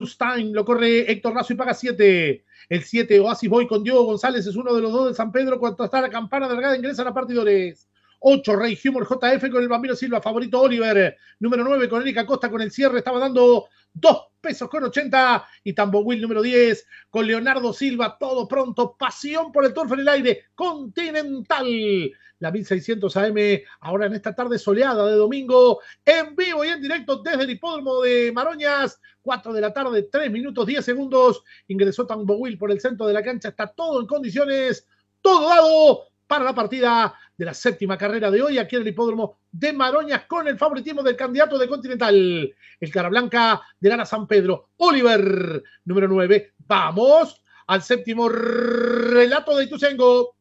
First Time lo corre Héctor Lazo y paga 7. El 7, Oasis Boy con Diego González, es uno de los dos de San Pedro. Cuando está la campana delgada, ingresan a partidores. 8, Rey Humor JF con el Bambino Silva, favorito Oliver. Número 9, con Erika Costa con el cierre, estaba dando 2 pesos con 80. Y Tambo Will número 10, con Leonardo Silva, todo pronto. Pasión por el turf en el aire, Continental. La 1600 AM, ahora en esta tarde soleada de domingo, en vivo y en directo desde el hipódromo de Maroñas. 4 de la tarde, 3 minutos, 10 segundos. Ingresó Tambo Will por el centro de la cancha, está todo en condiciones, todo dado para la partida de la séptima carrera de hoy aquí en el hipódromo de Maroñas con el favoritismo del candidato de Continental, el cara blanca de Lara San Pedro, Oliver, número 9. Vamos al séptimo relato de Ituzaingó.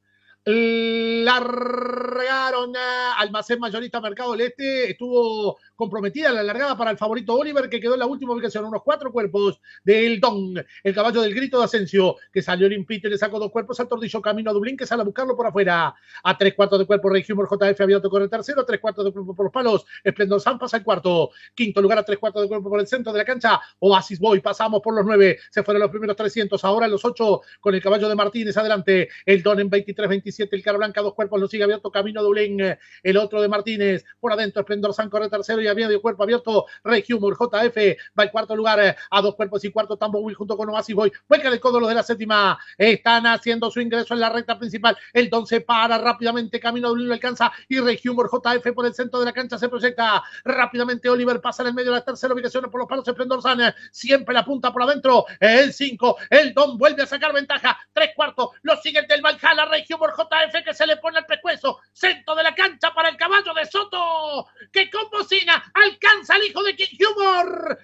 Largaron Almacén Mayorista Mercado del Este, estuvo comprometida la largada para el favorito Oliver, que quedó en la última ubicación, unos 4 cuerpos del Don, el caballo del Grito de Asensio, que salió limpito y le sacó 2 cuerpos al Tordillo, camino a Dublín, que sale a buscarlo por afuera. A 3/4 de cuerpo Rey Humor JF abierto corre tercero, 3/4 de cuerpo por los palos, Esplendor San pasa el cuarto. Quinto lugar a 3/4 de cuerpo por el centro de la cancha, Oasis Boy, pasamos por los 9, se fueron los primeros 300, ahora los 8 con el caballo de Martínez adelante, el Don en 23-27, el cara blanca, 2 cuerpos, lo sigue abierto, camino a Dublín, el otro de Martínez, por adentro Esplendor San corre tercero y a medio cuerpo abierto Rey Humor JF, va al cuarto lugar, a 2 cuerpos y cuarto Tambo Will junto con Oasis Boy, vuelca el codo los de la séptima, están haciendo su ingreso en la recta principal, el Don se para rápidamente, camino a Dublín lo alcanza y Rey Humor JF por el centro de la cancha se proyecta rápidamente, Oliver pasa en el medio de la tercera ubicación por los palos, Esplendor San siempre la punta por adentro, el 5, el Don vuelve a sacar ventaja, 3/4, lo sigue el del Valhalla, Rey Humor JF que se le pone el pescuezo, centro de la cancha para el caballo de Soto, que con bocina alcanza al hijo de King Humor,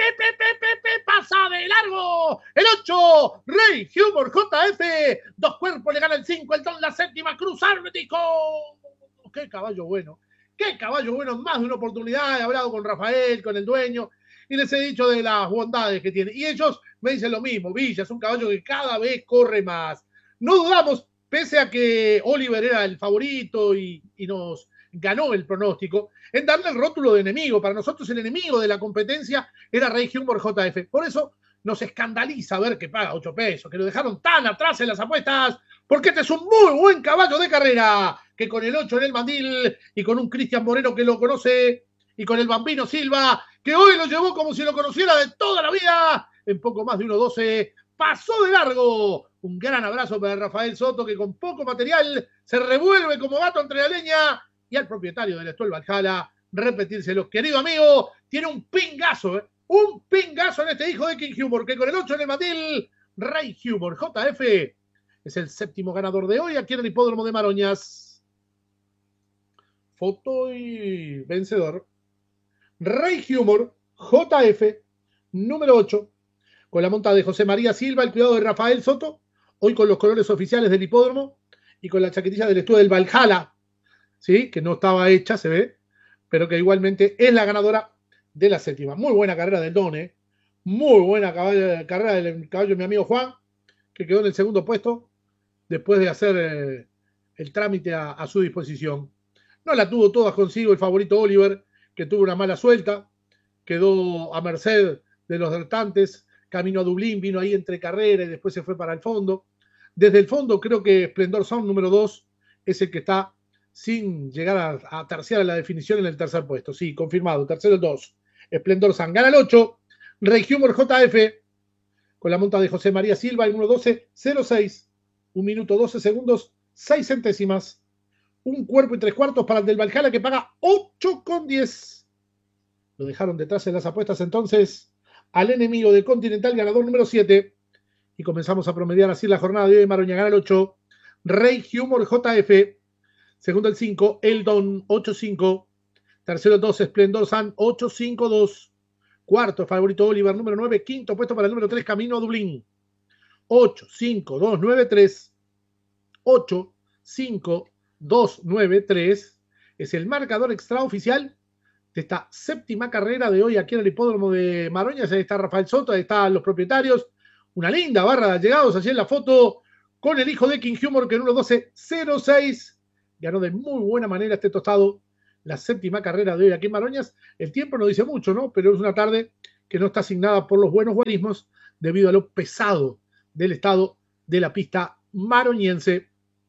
pasa de largo, el 8, Rey Humor JF, 2 cuerpos, le gana el 5, el Don la séptima, Cruz Ártico, qué caballo bueno, más de una oportunidad, he hablado con Rafael, con el dueño, y les he dicho de las bondades que tiene, y ellos me dicen lo mismo, Villa es un caballo que cada vez corre más, no dudamos, pese a que Oliver era el favorito y nos ganó el pronóstico, en darle el rótulo de enemigo. Para nosotros el enemigo de la competencia era Rey Humor JF. Por eso nos escandaliza ver que paga 8 pesos, que lo dejaron tan atrás en las apuestas, porque este es un muy buen caballo de carrera, que con el 8 en el mandil y con un Cristian Moreno que lo conoce y con el Bambino Silva, que hoy lo llevó como si lo conociera de toda la vida, en poco más de 1.12, pasó de largo. Un gran abrazo para Rafael Soto, que con poco material se revuelve como gato entre la leña, y al propietario del Estuel Valhalla, repetírselo. Querido amigo, tiene un pingazo en este hijo de King Humor, que con el 8 en el mandil, Rey Humor JF es el séptimo ganador de hoy aquí en el hipódromo de Maroñas. Foto y vencedor. Rey Humor JF, número 8, con la monta de José María Silva, el cuidado de Rafael Soto, hoy con los colores oficiales del hipódromo y con la chaquetilla del estudio del Valhalla, ¿sí? Que no estaba hecha, se ve, pero que igualmente es la ganadora de la séptima. Muy buena carrera del Don, muy buena carrera del caballo de mi amigo Juan, que quedó en el segundo puesto después de hacer el trámite a su disposición. No la tuvo todas consigo el favorito Oliver, que tuvo una mala suelta, quedó a merced de los dertantes, camino a Dublín, vino ahí entre carreras y después se fue para el fondo. Desde el fondo creo que Esplendor Sound número 2 es el que está sin llegar a terciar la definición en el tercer puesto. Sí, confirmado, tercero el 2. Esplendor Sound gana el 8. Rey Humor JF con la monta de José María Silva en 1.12.06. 1 minuto 12 segundos, 6 centésimas. Un cuerpo y 3/4 para el del Valhalla, que paga 8,10. Lo dejaron detrás en las apuestas entonces al enemigo de Continental, ganador número 7. Y comenzamos a promediar así la jornada de hoy. Maroña gana el 8. Rey Humor JF. Segundo el 5. El Don 8-5. Tercero el 2. Esplendor San 8-5-2. Cuarto favorito Oliver número 9. Quinto puesto para el número 3. Camino a Dublín. 8-5-2-9-3. 8-5-2-9-3. Es el marcador extraoficial de esta séptima carrera de hoy aquí en el hipódromo de Maroñas. Ahí está Rafael Soto, ahí están los propietarios. Una linda barra de allegados allí en la foto con el hijo de King Humor, que en 1.12.06 ganó de muy buena manera este tostado la séptima carrera de hoy aquí en Maroñas. El tiempo no dice mucho, ¿no? Pero es una tarde que no está asignada por los buenos guarismos debido a lo pesado del estado de la pista maroñense.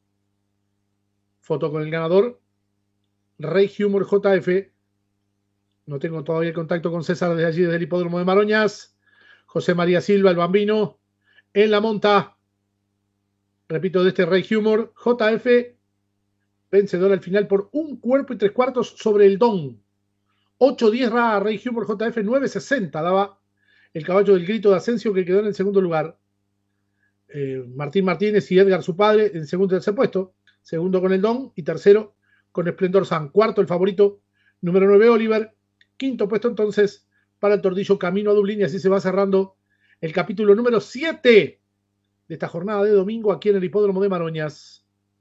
Foto con el ganador, Rey Humor JF. No tengo todavía el contacto con César desde allí, desde el hipódromo de Maroñas. José María Silva, el bambino, en la monta. Repito, de este Rey Humor JF, vencedor al final por 1 cuerpo y 3 cuartos sobre el Don. 8-10 Ra, Rey Humor JF, 9-60 daba el caballo del Grito de Asensio, que quedó en el segundo lugar. Martín Martínez y Edgar, su padre, en segundo y tercer puesto. Segundo con el Don y tercero con Esplendor San. Cuarto el favorito, número 9 Oliver. Quinto puesto entonces para el Tordillo Camino a Dublín, y así se va cerrando el capítulo número 7 de esta jornada de domingo aquí en el hipódromo de Maroñas.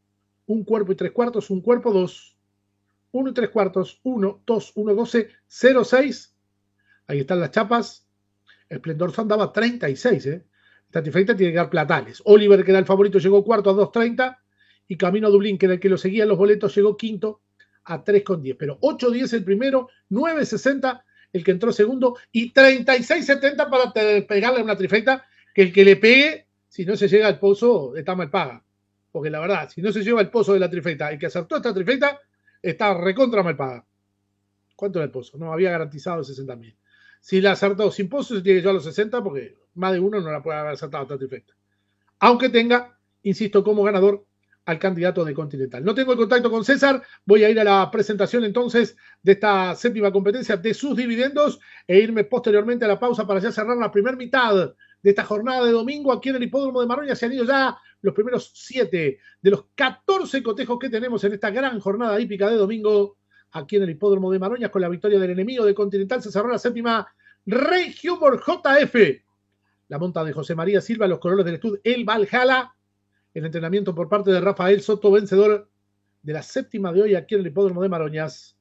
1 cuerpo y 3 cuartos, 1 cuerpo 2, 1 y 3 cuartos, 1, 2, 1, 12, 0, 6. Ahí están las chapas. Esplendor San daba 36, Esta trifecta tiene que dar platales. Oliver, que era el favorito, llegó cuarto a 2.30, y Camino a Dublín, que era el que lo seguía en los boletos, llegó quinto a 3.10. Pero 8.10 el primero, 9.60 el que entró segundo, y 36.70 para pegarle a una trifecta, que el que le pegue, si no se llega al pozo, está mal paga. Porque la verdad, si no se lleva el pozo de la trifecta, el que acertó esta trifecta, está recontra mal paga. ¿Cuánto era el pozo? No, había garantizado 60.000. Si la acertó sin pozo, se tiene que llevar los 60, porque más de uno no la puede haber acertado esta trifecta. Aunque tenga, insisto, como ganador al candidato de Continental. No tengo el contacto con César, voy a ir a la presentación entonces de esta séptima competencia de sus dividendos e irme posteriormente a la pausa para ya cerrar la primera mitad de esta jornada de domingo aquí en el hipódromo de Maroñas. Se han ido ya los primeros 7 de los 14 cotejos que tenemos en esta gran jornada hípica de domingo aquí en el hipódromo de Maroñas. Con la victoria del enemigo de Continental se cerró la séptima. Rey Humor JF, la monta de José María Silva, los colores del Estud, el Valhalla. El entrenamiento por parte de Rafael Soto, vencedor de la séptima de hoy aquí en el hipódromo de Maroñas.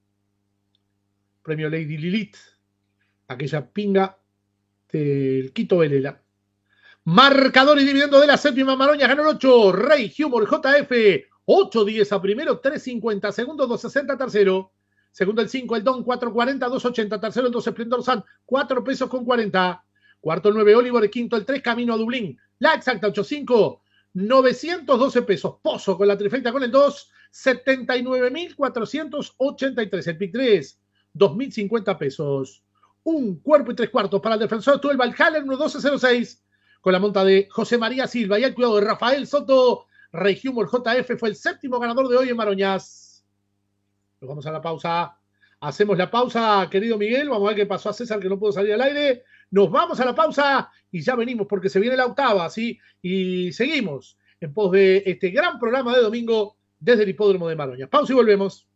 Premio Lady Lilith, aquella pinga del Quito Velela. Marcador y dividendo de la séptima Maroñas, ganó el 8, Rey Humor JF, 8.10 a primero, 3.50, segundo 2.60 tercero, segundo el 5, el Don 4.40, 2.80, tercero el 2 Esplendor San, 4 pesos con 40, cuarto el 9 Oliver, quinto el 3 Camino a Dublín, la exacta 8.5, 912 pesos, Pozo con la trifecta con el 2, 79.483, el pick 3, 2.050 pesos, 1 cuerpo y 3 cuartos para el defensor, tú el Valhalla en 1.1206, con la monta de José María Silva y el cuidado de Rafael Soto. Rey Humor JF fue el séptimo ganador de hoy en Maroñas. Nos vamos a la pausa. Hacemos la pausa, querido Miguel. Vamos a ver qué pasó a César, que no pudo salir al aire. Nos vamos a la pausa y ya venimos porque se viene la octava, ¿sí? Y seguimos en pos de este gran programa de domingo desde el hipódromo de Maroñas. Pausa y volvemos.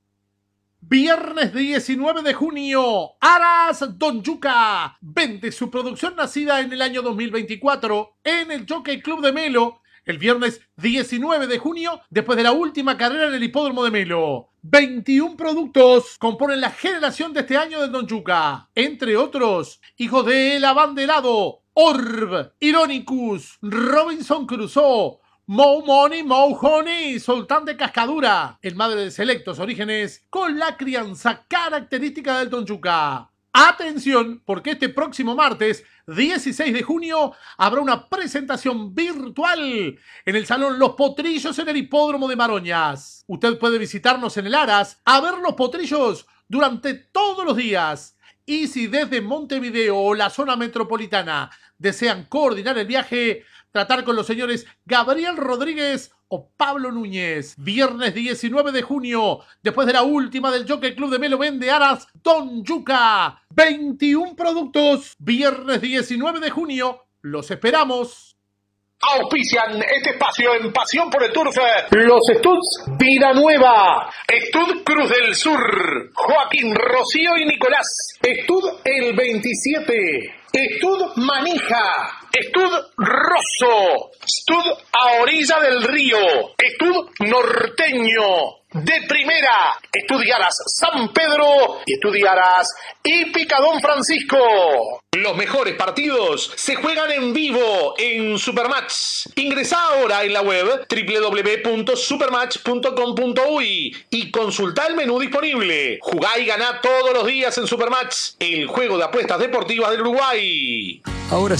Viernes 19 de junio, Aras Don Yuca vende su producción nacida en el año 2024 en el Jockey Club de Melo. El viernes 19 de junio, después de la última carrera en el hipódromo de Melo. 21 productos componen la generación de este año del Don Yuca. Entre otros, hijos de El Abanderado, Orb, Ironicus, Robinson Crusoe, Mo Money, Mo Honey, Sultán de Cascadura, el madre de selectos orígenes, con la crianza característica del Don Yuca. Atención, porque este próximo martes, 16 de junio, habrá una presentación virtual en el Salón Los Potrillos en el hipódromo de Maroñas. Usted puede visitarnos en el Aras a ver los potrillos durante todos los días. Y si desde Montevideo o la zona metropolitana desean coordinar el viaje, tratar con los señores Gabriel Rodríguez o Pablo Núñez. Viernes 19 de junio, después de la última del Jockey Club de Melo, vende Aras Don Yuca. 21 productos. Viernes 19 de junio, los esperamos. Auspician este espacio en Pasión por el Turf. Los Studs Vida Nueva, Stud Cruz del Sur, Joaquín, Rocío y Nicolás, Stud El 27, Stud Manija, Stud Rosso, Stud A Orilla del Río, Stud Norteño, de primera. Estudiarás San Pedro y estudiarás Hípica Don Francisco. Los mejores partidos se juegan en vivo en Supermatch. Ingresá ahora en la web www.supermatch.com.uy y consultá el menú disponible. Jugá y ganá todos los días en Supermatch, el juego de apuestas deportivas del Uruguay. Ahora